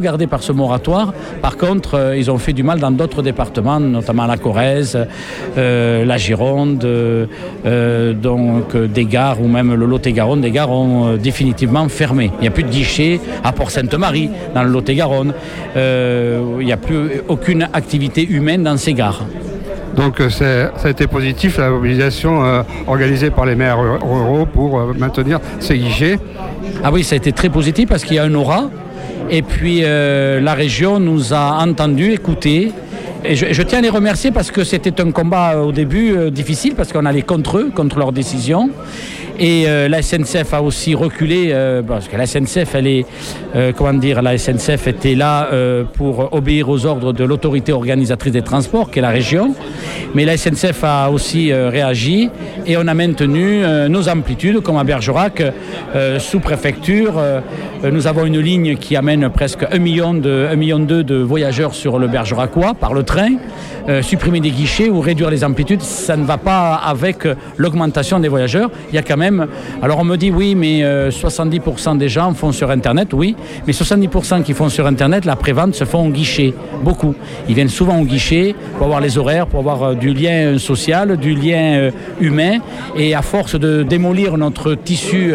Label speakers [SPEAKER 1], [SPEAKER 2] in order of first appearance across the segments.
[SPEAKER 1] sauvegardés par ce moratoire. Par contre, ils ont fait du mal dans d'autres départements, notamment la Corrèze, la Gironde, donc des gares ou même le Lot-et-Garonne. Des gares ont définitivement fermé. Il n'y a plus de guichet à Port-Sainte-Marie, dans le Lot-et-Garonne. Il n'y a plus aucune activité humaine dans ces gares.
[SPEAKER 2] Donc ça a été positif, la mobilisation organisée par les maires ruraux pour maintenir ces guichets.
[SPEAKER 1] Ah oui, ça a été très positif parce qu'il y a un aura. Et puis la région nous a entendus, écoutés. Et je tiens à les remercier parce que c'était un combat au début difficile parce qu'on allait contre eux, contre leurs décisions. Et la SNCF a aussi reculé parce que la SNCF, la SNCF était là pour obéir aux ordres de l'autorité organisatrice des transports, qui est la région. Mais la SNCF a aussi réagi et on a maintenu nos amplitudes, comme à Bergerac, sous préfecture. Nous avons une ligne qui amène presque 1,2 million de voyageurs sur le Bergeracois par le train. Supprimer des guichets ou réduire les amplitudes, ça ne va pas avec l'augmentation des voyageurs. Il y a quand même... Alors on me dit oui, mais 70% des gens font sur Internet, oui, mais 70% qui font sur Internet, la prévente se font au guichet, beaucoup. Ils viennent souvent au guichet pour avoir les horaires, pour avoir du lien social, du lien humain, et à force de démolir notre tissu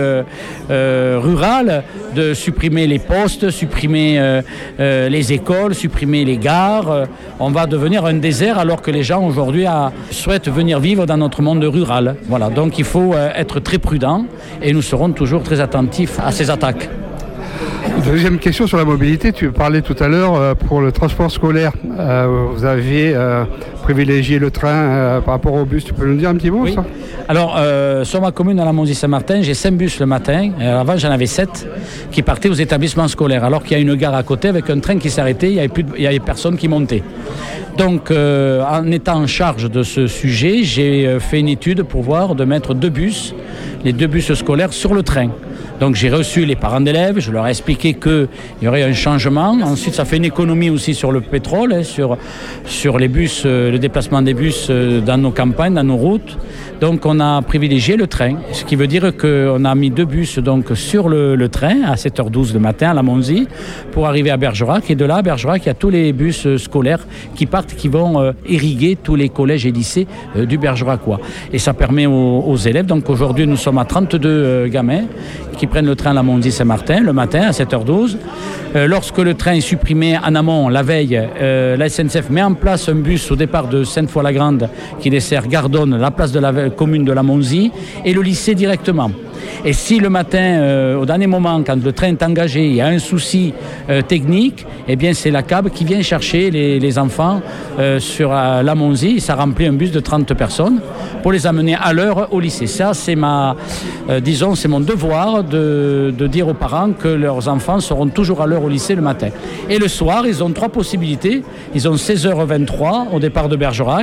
[SPEAKER 1] rural, de supprimer les postes, supprimer les écoles, supprimer les gares, on va devenir un désert alors que les gens aujourd'hui souhaitent venir vivre dans notre monde rural. Voilà, donc il faut être très prudent et nous serons toujours très attentifs à ces attaques.
[SPEAKER 2] Deuxième question sur la mobilité, tu parlais tout à l'heure pour le transport scolaire. Vous aviez privilégié le train par rapport au bus, tu peux nous dire un petit mot ça ?
[SPEAKER 1] Alors, sur ma commune, à la Monzie-Saint-Martin, j'ai 5 bus le matin. Avant, j'en avais 7 qui partaient aux établissements scolaires. Alors qu'il y a une gare à côté avec un train qui s'arrêtait, il n'y avait personne qui montait. Donc, en étant en charge de ce sujet, j'ai fait une étude pour voir de mettre les 2 bus scolaires sur le train. Donc j'ai reçu les parents d'élèves, je leur ai expliqué qu'il y aurait un changement. Ensuite, ça fait une économie aussi sur le pétrole, sur les bus, le déplacement des bus dans nos campagnes, dans nos routes. Donc on a privilégié le train, ce qui veut dire qu'on a mis 2 bus donc, sur le train à 7h12 le matin à la Monzie pour arriver à Bergerac. Et de là, à Bergerac, il y a tous les bus scolaires qui partent, qui vont irriguer tous les collèges et lycées du Bergeracois. Et ça permet aux élèves, donc aujourd'hui nous sommes à 32 gamins qui prennent le train à la Monzie-Saint-Martin le matin à 7h12. Lorsque le train est supprimé en amont, la veille, la SNCF met en place un bus au départ de Sainte-Foy-la-Grande qui dessert Gardonne, la place de la commune de la Monzie et le lycée directement. Et si le matin, au dernier moment, quand le train est engagé, il y a un souci technique, eh bien c'est la CAB qui vient chercher les enfants sur la Monzie. Ça remplit un bus de 30 personnes pour les amener à l'heure au lycée. Ça, c'est c'est mon devoir de dire aux parents que leurs enfants seront toujours à l'heure au lycée le matin. Et le soir, ils ont 3 possibilités. Ils ont 16h23 au départ de Bergerac,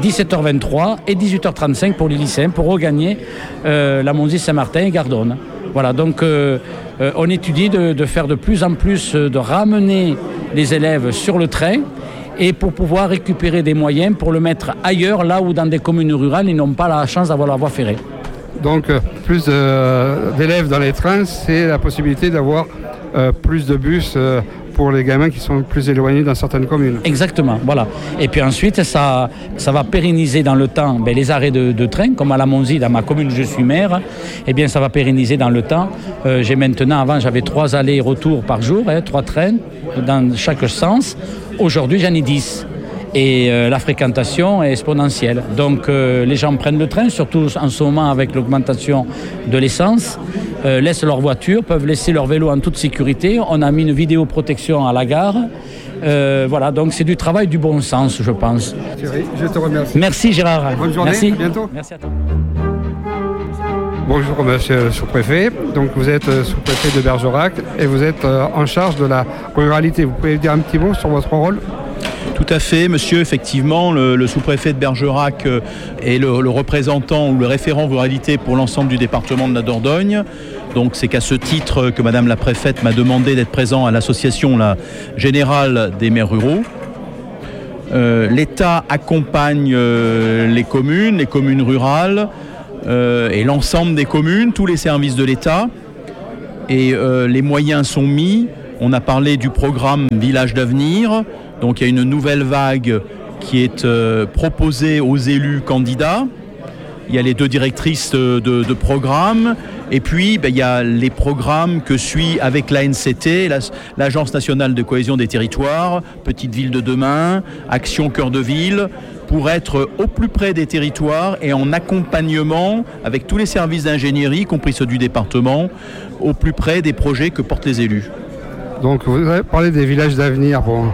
[SPEAKER 1] 17h23 et 18h35 pour les lycéens pour regagner la Monzie-Saint-Martin et Gardonne. Voilà, donc on étudie de faire de plus en plus, de ramener les élèves sur le train et pour pouvoir récupérer des moyens pour le mettre ailleurs, là où dans des communes rurales, ils n'ont pas la chance d'avoir la voie ferrée.
[SPEAKER 2] Donc plus d'élèves dans les trains, c'est la possibilité d'avoir plus de bus pour les gamins qui sont plus éloignés dans certaines communes.
[SPEAKER 1] Exactement, voilà. Et puis ensuite, ça va pérenniser dans le temps les arrêts de train, comme à la Monzie, dans ma commune où je suis maire. Eh bien, ça va pérenniser dans le temps. J'ai maintenant, avant, j'avais 3 allers-retours par jour, 3 trains dans chaque sens. Aujourd'hui, j'en ai 10. Et la fréquentation est exponentielle. Donc les gens prennent le train, surtout en ce moment avec l'augmentation de l'essence, laissent leur voiture, peuvent laisser leur vélo en toute sécurité. On a mis une vidéoprotection à la gare. Voilà, donc c'est du travail du bon sens, je pense.
[SPEAKER 2] Thierry, je te remercie.
[SPEAKER 1] Merci Gérard.
[SPEAKER 2] Bonne journée,
[SPEAKER 1] merci.
[SPEAKER 2] À bientôt.
[SPEAKER 1] Merci à toi.
[SPEAKER 2] Bonjour monsieur le sous-préfet, donc vous êtes sous-préfet de Bergerac et vous êtes en charge de la ruralité. Vous pouvez dire un petit mot sur votre rôle ?
[SPEAKER 3] Tout à fait, monsieur. Effectivement, le sous-préfet de Bergerac est le représentant ou le référent ruralité pour l'ensemble du département de la Dordogne. Donc c'est qu'à ce titre que madame la préfète m'a demandé d'être présent à l'association générale des maires ruraux. L'État accompagne les communes rurales et l'ensemble des communes, tous les services de l'État. Et les moyens sont mis On a parlé du programme Village d'avenir. Donc il y a une nouvelle vague qui est proposée aux élus candidats. Il y a les 2 directrices de programme. Et puis, il y a les programmes que suit avec l'ANCT, l'Agence nationale de cohésion des territoires, Petite ville de demain, Action cœur de ville, pour être au plus près des territoires et en accompagnement avec tous les services d'ingénierie, y compris ceux du département, au plus près des projets que portent les élus.
[SPEAKER 2] Donc, vous avez parlé des villages d'avenir. Bon,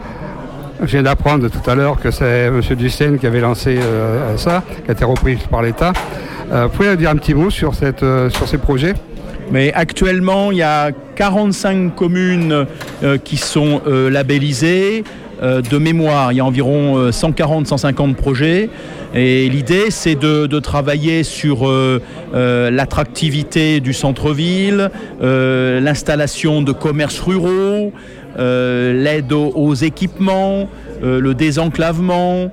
[SPEAKER 2] je viens d'apprendre tout à l'heure que c'est M. Dussène qui avait lancé ça, qui a été repris par l'État. Vous pouvez dire un petit mot sur ces projets ?
[SPEAKER 3] Mais actuellement, il y a 45 communes qui sont labellisées. De mémoire, il y a environ 140-150 projets. Et l'idée, c'est de travailler sur l'attractivité du centre-ville, l'installation de commerces ruraux, l'aide aux équipements, le désenclavement,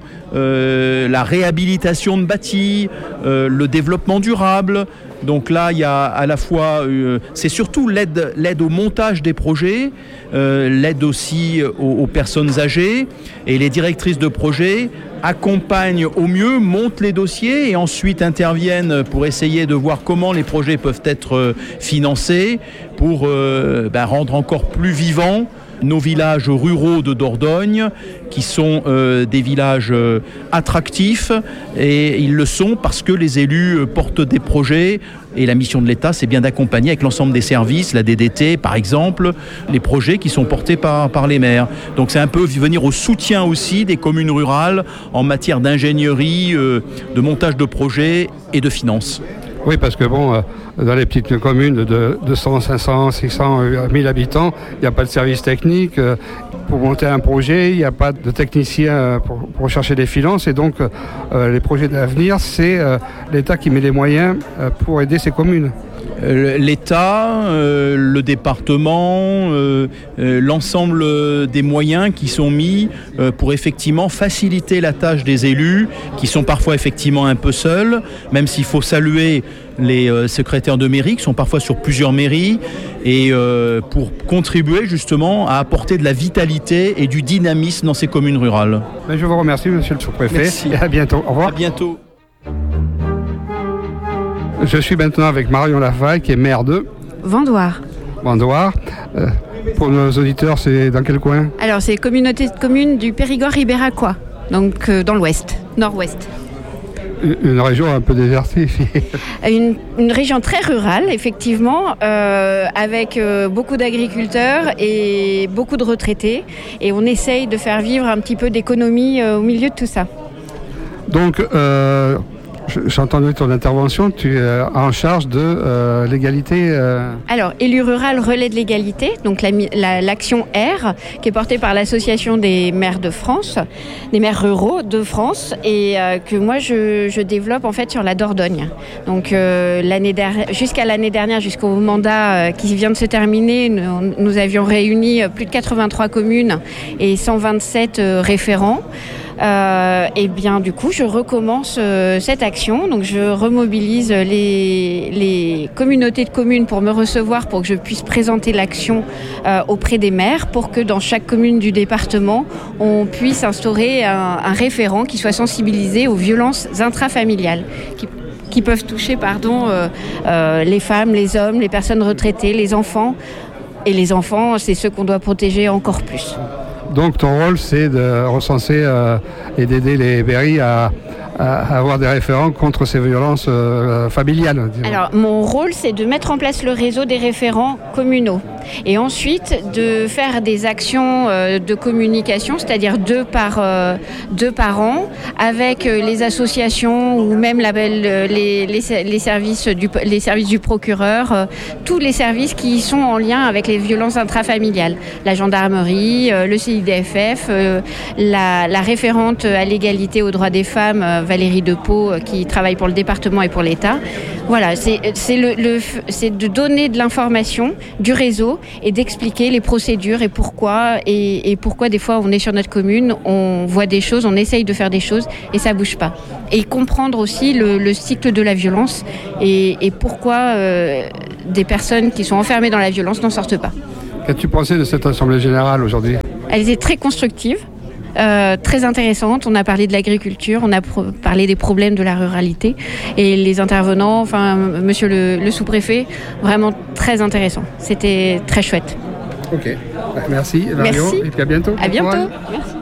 [SPEAKER 3] la réhabilitation de bâtis, le développement durable. Donc là, il y a à la fois, c'est surtout l'aide au montage des projets, l'aide aussi aux personnes âgées, et les directrices de projets accompagnent au mieux, montent les dossiers et ensuite interviennent pour essayer de voir comment les projets peuvent être financés pour rendre encore plus vivants nos villages ruraux de Dordogne, qui sont des villages attractifs, et ils le sont parce que les élus portent des projets, et la mission de l'État, c'est bien d'accompagner avec l'ensemble des services, la DDT par exemple, les projets qui sont portés par les maires. Donc c'est un peu venir au soutien aussi des communes rurales en matière d'ingénierie, de montage de projets et de finances.
[SPEAKER 2] Oui, parce que dans les petites communes de 200, 500, 600, 1000 habitants, il n'y a pas de service technique. Pour monter un projet, il n'y a pas de technicien pour chercher des finances. Et donc, les projets d'avenir, c'est l'État qui met les moyens pour aider ces communes.
[SPEAKER 3] L'État, le département, l'ensemble des moyens qui sont mis pour effectivement faciliter la tâche des élus qui sont parfois effectivement un peu seuls, même s'il faut saluer les secrétaires de mairie qui sont parfois sur plusieurs mairies et pour contribuer justement à apporter de la vitalité et du dynamisme dans ces communes rurales.
[SPEAKER 2] Je vous remercie, monsieur le sous-préfet.
[SPEAKER 3] Merci.
[SPEAKER 2] Et à bientôt. Au revoir.
[SPEAKER 3] À bientôt.
[SPEAKER 2] Je suis maintenant avec Marion Lafaille, qui est maire de
[SPEAKER 4] Vendoire.
[SPEAKER 2] Pour nos auditeurs, c'est dans quel coin ?
[SPEAKER 4] Alors, c'est communauté de communes du Périgord ibéracois, donc dans l'ouest, nord-ouest.
[SPEAKER 2] Une région un peu désertifiée.
[SPEAKER 4] Une région très rurale, effectivement, avec beaucoup d'agriculteurs et beaucoup de retraités. Et on essaye de faire vivre un petit peu d'économie au milieu de tout ça.
[SPEAKER 2] Donc, j'ai entendu ton intervention, tu es en charge de l'égalité.
[SPEAKER 4] Alors, élu rural relais de l'égalité, donc l'action R, qui est portée par l'association des maires de France, des maires ruraux de France, et que moi je développe en fait sur la Dordogne. Donc jusqu'à l'année dernière, jusqu'au mandat qui vient de se terminer, nous avions réuni plus de 83 communes et 127 référents. Et bien du coup je recommence cette action, donc je remobilise les communautés de communes pour me recevoir, pour que je puisse présenter l'action auprès des maires, pour que dans chaque commune du département on puisse instaurer un référent qui soit sensibilisé aux violences intrafamiliales qui peuvent toucher les femmes, les hommes, les personnes retraitées, les enfants. Et les enfants, c'est ceux qu'on doit protéger encore plus.
[SPEAKER 2] Donc ton rôle, c'est de recenser et d'aider les mairies à avoir des référents contre ces violences familiales. Disons.
[SPEAKER 4] Alors mon rôle, c'est de mettre en place le réseau des référents communaux et ensuite de faire des actions de communication, c'est-à-dire deux par an, avec les associations ou même les services du procureur, tous les services qui sont en lien avec les violences intrafamiliales, la gendarmerie, le CIDFF, la référente à l'égalité aux droits des femmes, Valérie Depeau, qui travaille pour le département et pour l'État. Voilà, c'est de donner de l'information, du réseau, et d'expliquer les procédures et pourquoi des fois on est sur notre commune, on voit des choses, on essaye de faire des choses et ça bouge pas. Et comprendre aussi le cycle de la violence et pourquoi des personnes qui sont enfermées dans la violence n'en sortent pas.
[SPEAKER 2] Qu'as-tu pensé de cette Assemblée Générale aujourd'hui ?
[SPEAKER 4] Elle était très constructive. Très intéressante. On a parlé de l'agriculture, on a parlé des problèmes de la ruralité et les intervenants, enfin monsieur le sous-préfet, vraiment très intéressant. C'était très chouette.
[SPEAKER 2] Ok, merci Marion.
[SPEAKER 4] Merci.
[SPEAKER 2] Et puis à bientôt.
[SPEAKER 4] À bientôt. Merci.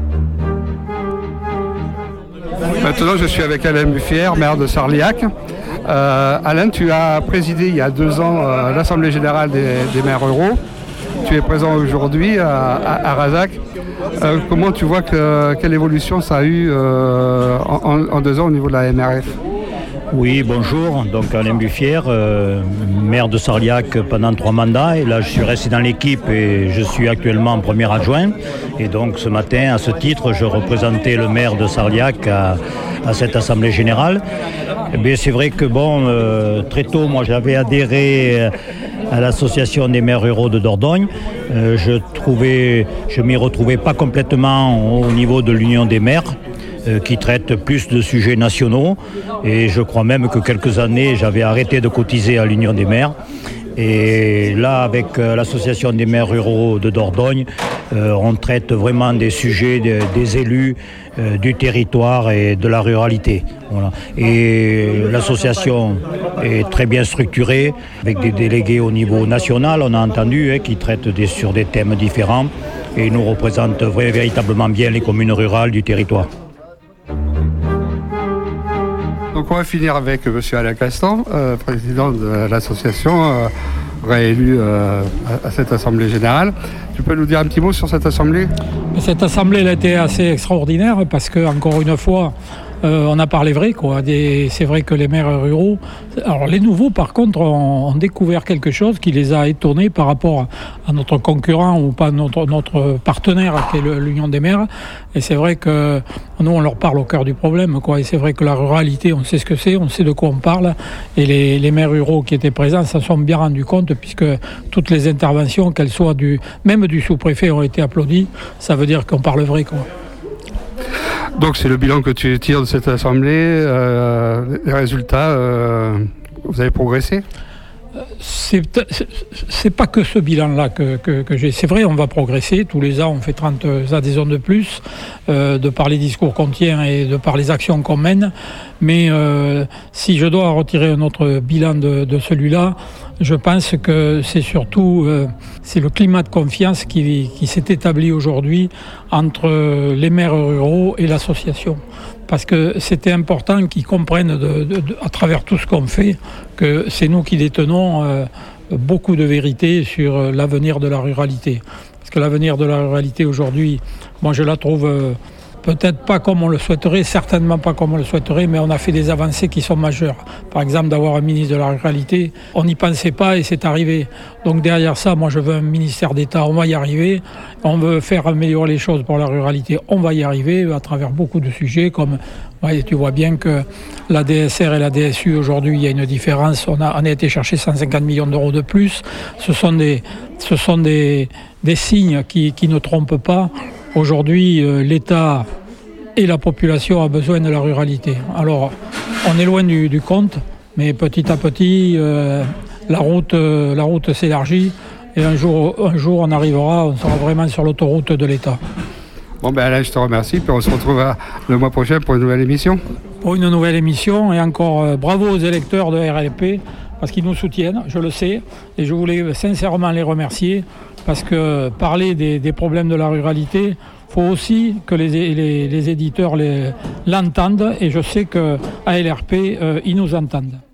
[SPEAKER 2] Maintenant, je suis avec Alain Buffière, maire de Sarliac. Alain, tu as présidé il y a 2 ans l'Assemblée Générale des maires ruraux. Tu es présent aujourd'hui à Razac. Comment tu vois quelle évolution ça a eu en 2 ans au niveau de la MRF ?
[SPEAKER 5] Oui, bonjour. Donc Alain Buffière, maire de Sarliac pendant 3 mandats. Et là, je suis resté dans l'équipe et je suis actuellement premier adjoint. Et donc ce matin, à ce titre, je représentais le maire de Sarliac à cette Assemblée Générale. Eh bien, c'est vrai que très tôt, moi, j'avais adhéré à l'association des maires ruraux de Dordogne. Je m'y retrouvais pas complètement au niveau de l'Union des maires, qui traite plus de sujets nationaux. Et je crois même que quelques années, j'avais arrêté de cotiser à l'Union des maires. Et là, avec l'association des maires ruraux de Dordogne, on traite vraiment des sujets des élus, du territoire et de la ruralité. Voilà. Et l'association est très bien structurée, avec des délégués au niveau national, on a entendu, qui traitent sur des thèmes différents et nous représentent véritablement bien les communes rurales du territoire.
[SPEAKER 2] Donc on va finir avec M. Alain Castan, président de l'association, réélu à cette Assemblée Générale. Tu peux nous dire un petit mot sur cette Assemblée ?
[SPEAKER 6] Cette Assemblée elle a été assez extraordinaire parce que, encore une fois, on a parlé vrai, quoi. C'est vrai que les maires ruraux, alors les nouveaux par contre ont découvert quelque chose qui les a étonnés par rapport à notre concurrent ou pas notre partenaire qui est l'Union des maires. Et c'est vrai que nous on leur parle au cœur du problème, quoi. Et c'est vrai que la ruralité, on sait ce que c'est, on sait de quoi on parle. Et les maires ruraux qui étaient présents s'en sont bien rendus compte puisque toutes les interventions, qu'elles soient même du sous-préfet, ont été applaudies. Ça veut dire qu'on parle vrai, quoi.
[SPEAKER 2] Donc c'est le bilan que tu tires de cette Assemblée, les résultats, vous avez progressé ?
[SPEAKER 6] C'est pas que ce bilan-là que j'ai. C'est vrai, on va progresser. Tous les ans, on fait 30 adhésions de plus, de par les discours qu'on tient et de par les actions qu'on mène. Mais si je dois retirer un autre bilan de celui-là, je pense que c'est surtout c'est le climat de confiance qui s'est établi aujourd'hui entre les maires ruraux et l'association. Parce que c'était important qu'ils comprennent à travers tout ce qu'on fait que c'est nous qui détenons beaucoup de vérité sur l'avenir de la ruralité. Parce que l'avenir de la ruralité aujourd'hui, moi je la trouve peut-être pas comme on le souhaiterait, certainement pas comme on le souhaiterait, mais on a fait des avancées qui sont majeures. Par exemple, d'avoir un ministre de la ruralité, on n'y pensait pas et c'est arrivé. Donc derrière ça, moi je veux un ministère d'État, on va y arriver. On veut faire améliorer les choses pour la ruralité, on va y arriver à travers beaucoup de sujets comme... Ouais, tu vois bien que la DSR et la DSU, aujourd'hui, il y a une différence. On a été chercher 150 millions d'euros de plus. Ce sont des signes qui ne trompent pas. Aujourd'hui, l'État et la population ont besoin de la ruralité. Alors, on est loin du compte, mais petit à petit, la route s'élargit. Et un jour, on arrivera, on sera vraiment sur l'autoroute de l'État.
[SPEAKER 2] Bon ben Alain, je te remercie, puis on se retrouvera le mois prochain pour une nouvelle émission.
[SPEAKER 6] Pour une nouvelle émission, et encore bravo aux électeurs de RLP, parce qu'ils nous soutiennent, je le sais, et je voulais sincèrement les remercier, parce que parler des problèmes de la ruralité, il faut aussi que les éditeurs l'entendent, et je sais qu'à LRP, ils nous entendent.